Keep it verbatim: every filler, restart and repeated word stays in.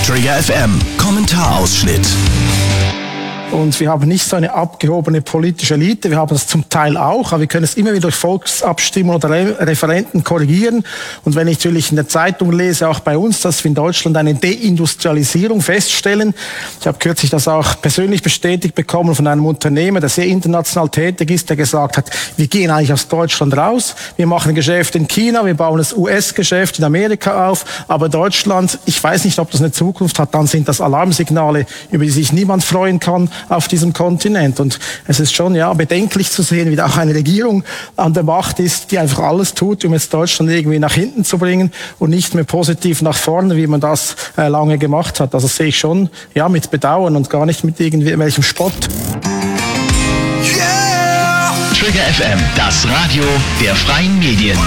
Trigger F M, Kommentarausschnitt. Und wir haben nicht so eine abgehobene politische Elite, wir haben das zum Teil auch, aber wir können es immer wieder durch Volksabstimmungen oder Re- Referenden korrigieren. Und wenn ich natürlich in der Zeitung lese, auch bei uns, dass wir in Deutschland eine Deindustrialisierung feststellen. Ich habe kürzlich das auch persönlich bestätigt bekommen von einem Unternehmer, der sehr international tätig ist, der gesagt hat, wir gehen eigentlich aus Deutschland raus, wir machen Geschäft in China, wir bauen das U S-Geschäft in Amerika auf, aber Deutschland, ich weiß nicht, ob das eine Zukunft hat, dann sind das Alarmsignale, über die sich niemand freuen kann auf diesem Kontinent. Und es ist schon ja bedenklich zu sehen, wie da auch eine Regierung an der Macht ist, die einfach alles tut, um jetzt Deutschland irgendwie nach hinten zu bringen und nicht mehr positiv nach vorne, wie man das äh, lange gemacht hat. Also das sehe ich schon ja mit Bedauern und gar nicht mit irgendwelchem Spott. Yeah! Trigger F M, das Radio der freien Medien.